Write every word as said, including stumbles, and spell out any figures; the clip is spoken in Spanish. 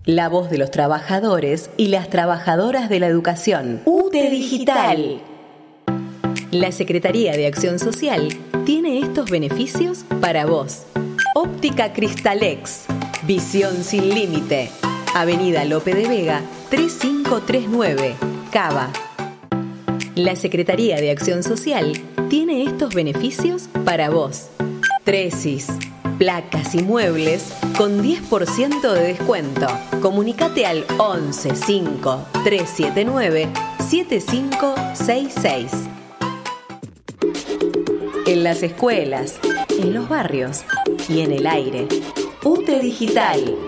La voz de los trabajadores y las trabajadoras de la educación. U T E Digital. La Secretaría de Acción Social tiene estos beneficios para vos. Óptica Cristalex. Visión sin límite. Avenida Lope de Vega, tres cinco tres nueve, Cava. La Secretaría de Acción Social tiene estos beneficios para vos. Tresis, placas y muebles con diez por ciento de descuento. Comunicate al once cinco tres siete nueve siete cinco seis seis. En las escuelas, en los barrios y en el aire. U T E Digital.